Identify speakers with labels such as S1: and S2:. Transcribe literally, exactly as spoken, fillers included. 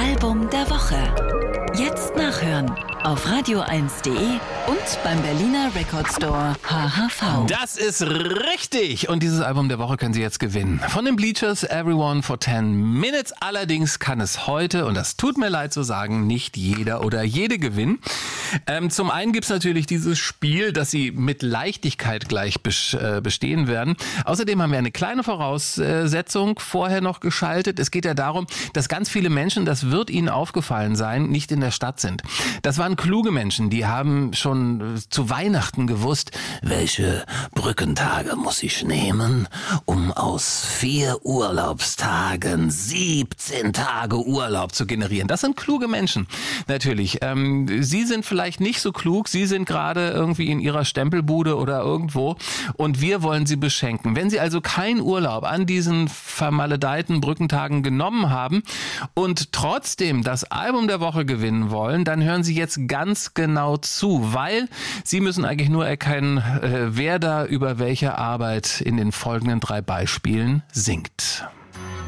S1: Album der Woche. Jetzt nachhören auf radio eins punkt de und beim Berliner Record Store H H V.
S2: Das ist richtig. Und dieses Album der Woche können Sie jetzt gewinnen. Von den Bleachers, Everyone for ten Minutes. Allerdings kann es heute, und das tut mir leid zu sagen, nicht jeder oder jede gewinnen. Ähm, zum einen gibt es natürlich dieses Spiel, das Sie mit Leichtigkeit gleich bestehen werden. Außerdem haben wir eine kleine Voraussetzung vorher noch geschaltet. Es geht ja darum, dass ganz viele Menschen, das wird Ihnen aufgefallen sein, nicht in der Stadt sind. Das waren kluge Menschen, die haben schon zu Weihnachten gewusst, welche Brückentage muss ich nehmen, um aus vier Urlaubstagen siebzehn Tage Urlaub zu generieren. Das sind kluge Menschen, natürlich. Ähm, Sie sind vielleicht nicht so klug, Sie sind gerade irgendwie in Ihrer Stempelbude oder irgendwo und wir wollen Sie beschenken. Wenn Sie also keinen Urlaub an diesen vermaledeiten Brückentagen genommen haben und trotzdem das Album der Woche gewinnen wollen, dann hören Sie jetzt ganz genau zu, weil Sie müssen eigentlich nur erkennen, äh, wer da über welche Arbeit in den folgenden drei Beispielen singt.